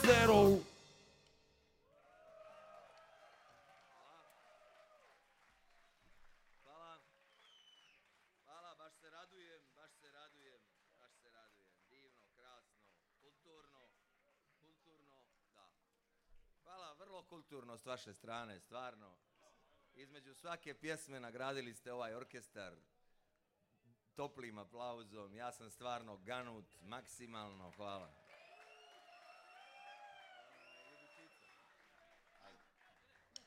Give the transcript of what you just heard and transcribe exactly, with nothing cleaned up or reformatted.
zero. Hvala. Hvala, baš se radujem, baš se radujem, baš se radujem. Divno, krasno, kulturno, kulturno, da. Hvala, vrlo kulturno s vaše strane, stvarno. Između svake pjesme nagradili ste ovaj orkestar toplim aplauzom. Ja sam stvarno ganut, maksimalno, hvala.